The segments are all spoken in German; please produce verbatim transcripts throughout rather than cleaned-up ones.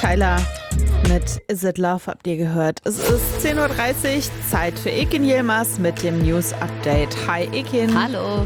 Tyler mit Is It Love habt ihr gehört. Es ist zehn Uhr dreißig, Zeit für Ekin Yilmaz mit dem News Update. Hi Ekin. Hallo.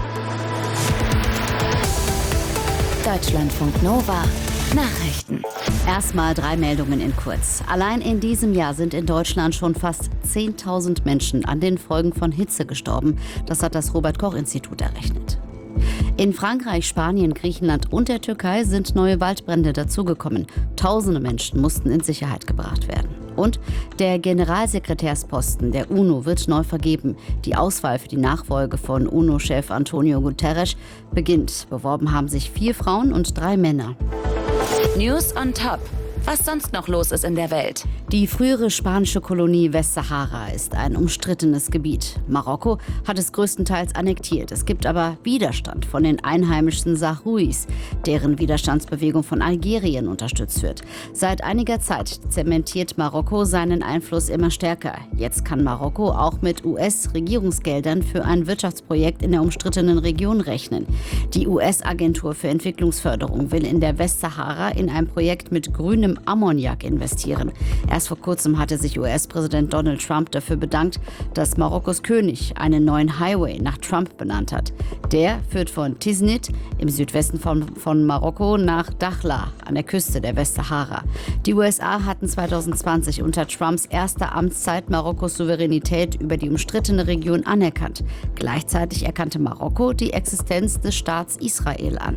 Deutschlandfunk Nova. Nachrichten. Erstmal drei Meldungen in kurz. Allein in diesem Jahr sind in Deutschland schon fast zehntausend Menschen an den Folgen von Hitze gestorben. Das hat das Robert-Koch-Institut errechnet. In Frankreich, Spanien, Griechenland und der Türkei sind neue Waldbrände dazugekommen. Tausende Menschen mussten in Sicherheit gebracht werden. Und der Generalsekretärsposten der UNO wird neu vergeben. Die Auswahl für die Nachfolge von UNO-Chef Antonio Guterres beginnt. Beworben haben sich vier Frauen und drei Männer. News on Top. Was sonst noch los ist in der Welt. Die frühere spanische Kolonie Westsahara ist ein umstrittenes Gebiet. Marokko hat es größtenteils annektiert. Es gibt aber Widerstand von den einheimischen Sahrawis, deren Widerstandsbewegung von Algerien unterstützt wird. Seit einiger Zeit zementiert Marokko seinen Einfluss immer stärker. Jetzt kann Marokko auch mit U S-Regierungsgeldern für ein Wirtschaftsprojekt in der umstrittenen Region rechnen. Die U S-Agentur für Entwicklungsförderung will in der Westsahara in ein Projekt mit grünem Ammoniak investieren. Erst vor kurzem hatte sich U S-Präsident Donald Trump dafür bedankt, dass Marokkos König einen neuen Highway nach Trump benannt hat. Der führt von Tiznit im Südwesten von, von Marokko nach Dakhla an der Küste der Westsahara. Die U S A hatten zwanzig zwanzig unter Trumps erster Amtszeit Marokkos Souveränität über die umstrittene Region anerkannt. Gleichzeitig erkannte Marokko die Existenz des Staats Israel an.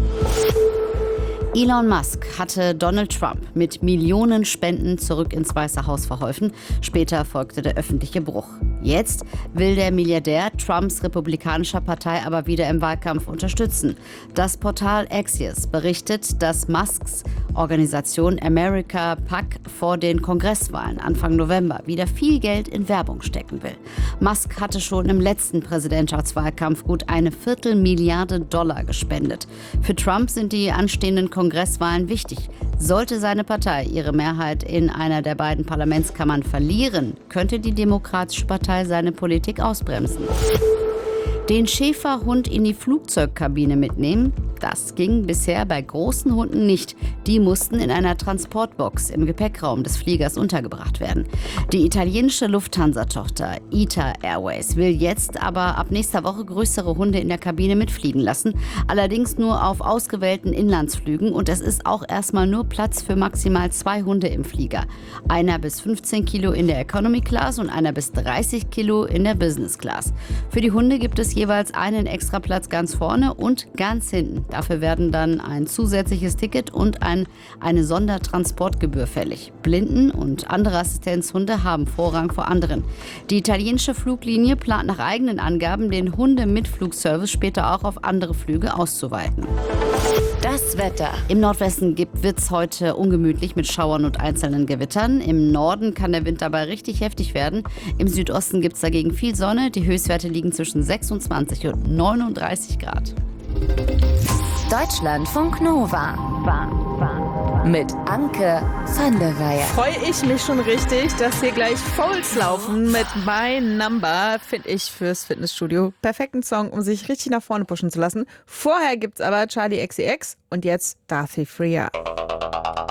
Elon Musk hatte Donald Trump mit Millionen Spenden zurück ins Weiße Haus verholfen. Später folgte der öffentliche Bruch. Jetzt will der Milliardär Trumps republikanischer Partei aber wieder im Wahlkampf unterstützen. Das Portal Axios berichtet, dass Musks Organisation America PAC vor den Kongresswahlen Anfang November wieder viel Geld in Werbung stecken will. Musk hatte schon im letzten Präsidentschaftswahlkampf gut eine Viertelmilliarde Dollar gespendet. Für Trump sind die anstehenden Kongresswahlen wichtig. Sollte seine Partei ihre Mehrheit in einer der beiden Parlamentskammern verlieren, könnte die Demokratische Partei seine Politik ausbremsen. Den Schäferhund in die Flugzeugkabine mitnehmen, das ging bisher bei großen Hunden nicht. Die mussten in einer Transportbox im Gepäckraum des Fliegers untergebracht werden. Die italienische Lufthansa-Tochter I T A Airways will jetzt aber ab nächster Woche größere Hunde in der Kabine mitfliegen lassen. Allerdings nur auf ausgewählten Inlandsflügen und es ist auch erstmal nur Platz für maximal zwei Hunde im Flieger. Einer bis fünfzehn Kilo in der Economy Class und einer bis dreißig Kilo in der Business Class. Für die Hunde gibt es jeweils einen Extraplatz ganz vorne und ganz hinten. Dafür werden dann ein zusätzliches Ticket und ein, eine Sondertransportgebühr fällig. Blinden und andere Assistenzhunde haben Vorrang vor anderen. Die italienische Fluglinie plant nach eigenen Angaben, den Hunde-Mitflugservice später auch auf andere Flüge auszuweiten. Das Wetter. Im Nordwesten wird es heute ungemütlich mit Schauern und einzelnen Gewittern. Im Norden kann der Wind dabei richtig heftig werden. Im Südosten gibt es dagegen viel Sonne. Die Höchstwerte liegen zwischen sechsundzwanzig und neununddreißig Grad. Deutschlandfunk Nova. Mit Anke van der Weyer. Freue ich mich schon richtig, dass hier gleich Fouls laufen mit My Number, finde ich fürs Fitnessstudio. Perfekten Song, um sich richtig nach vorne pushen zu lassen. Vorher gibt's aber Charli X C X und jetzt Darcy Freer.